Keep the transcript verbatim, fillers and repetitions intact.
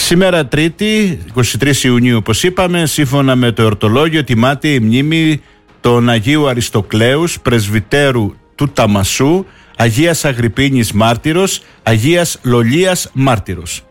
Σήμερα Τρίτη, εικοστή τρίτη Ιουνίου, όπως είπαμε, σύμφωνα με το εορτολόγιο, τιμάται η μνήμη των Αγίου Αριστοκλέους, πρεσβυτέρου του Ταμασού, Αγίας Αγρυπίνης Μάρτυρος, Αγίας Λολίας Μάρτυρος.